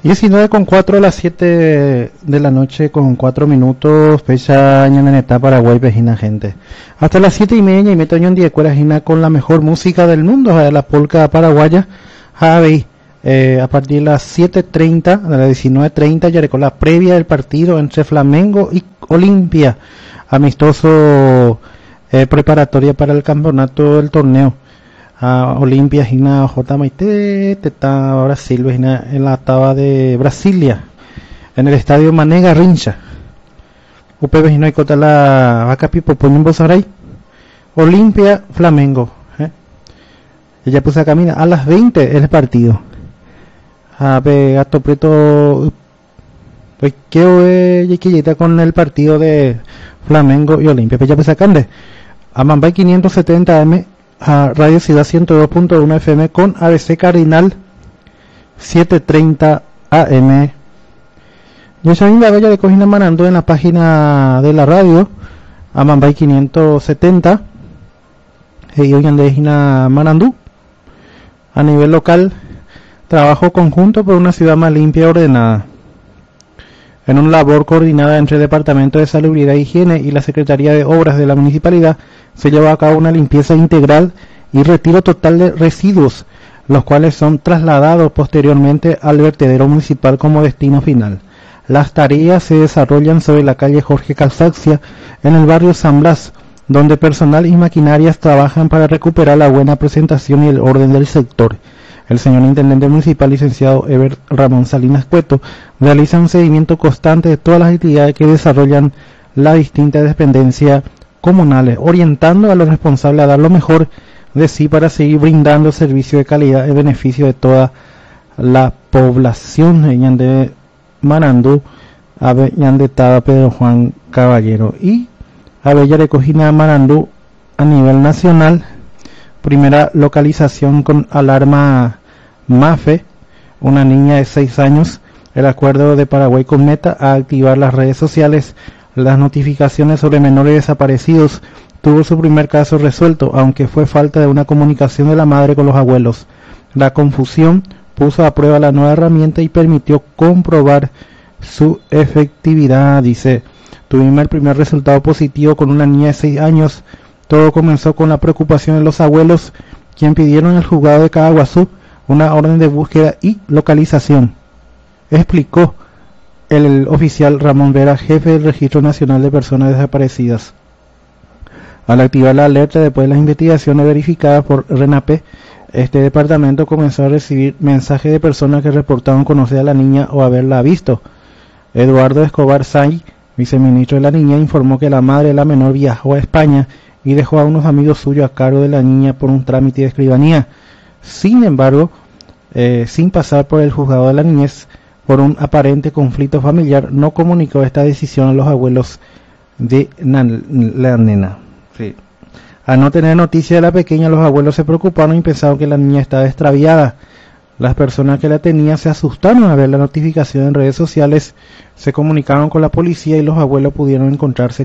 19:04 a las 7 de la noche con 4 minutos, fecha ñananeta Paraguay, vecina gente. Hasta las 7:30 y meto en 10 cuerajina con la mejor música del mundo, la polca paraguaya. A partir de las 7:30, a las 19:30, ya con la previa del partido entre Flamengo y Olimpia, amistoso preparatoria para el campeonato del torneo. Olimpia Gina J Maite Teta Brasil Gina en la taba de Brasilia en el estadio Mané Garrincha. UPB Gina y Cota la vaca pipo ponen Bosaray. Olimpia Flamengo. Ella puso a caminar a las 20 el partido. A ver, gato preto pues que está con el partido de Flamengo y Olimpia. Pues ya pues acande a Mambay 570 AM, a Radio Ciudad 102.1 FM con ABC Cardinal 7:30 AM. Yo soy la bella de Cojina Manando en la página de la radio a Mambay 570 y hoy en Dejina Manandú. A nivel local, trabajo conjunto por una ciudad más limpia y ordenada. En una labor coordinada entre el Departamento de Salubridad e Higiene y la Secretaría de Obras de la Municipalidad, se lleva a cabo una limpieza integral y retiro total de residuos, los cuales son trasladados posteriormente al vertedero municipal como destino final. Las tareas se desarrollan sobre la calle Jorge Calzaxia, en el barrio San Blas, donde personal y maquinarias trabajan para recuperar la buena presentación y el orden del sector. El señor Intendente Municipal, licenciado Eber Ramón Salinas Cueto, realiza un seguimiento constante de todas las actividades que desarrollan las distintas dependencias comunales, orientando a los responsables a dar lo mejor de sí para seguir brindando servicio de calidad en beneficio de toda la población. De Manandú, de Tada Pedro Juan Caballero y a Bella de Cojina Manandú a nivel nacional. Primera localización con alarma MAFE, una niña de 6 años. El acuerdo de Paraguay con Meta a activar las redes sociales. Las notificaciones sobre menores desaparecidos tuvo su primer caso resuelto, aunque fue falta de una comunicación de la madre con los abuelos. La confusión puso a prueba la nueva herramienta y permitió comprobar su efectividad, dice. Tuvimos el primer resultado positivo con una niña de 6 años. Todo comenzó con la preocupación de los abuelos, quien pidieron al juzgado de Caaguazú una orden de búsqueda y localización, explicó el oficial Ramón Vera, jefe del Registro Nacional de Personas Desaparecidas. Al activar la alerta después de las investigaciones verificadas por RENAPE, este departamento comenzó a recibir mensajes de personas que reportaban conocer a la niña o haberla visto. Eduardo Escobar Say, viceministro de la niña, informó que la madre de la menor viajó a España y dejó a unos amigos suyos a cargo de la niña por un trámite de escribanía. Sin embargo, sin pasar por el juzgado de la niñez, por un aparente conflicto familiar, no comunicó esta decisión a los abuelos de la nena. Sí. Al no tener noticia de la pequeña, los abuelos se preocuparon y pensaron que la niña estaba extraviada. Las personas que la tenían se asustaron al ver la notificación en redes sociales, se comunicaron con la policía y los abuelos pudieron encontrarse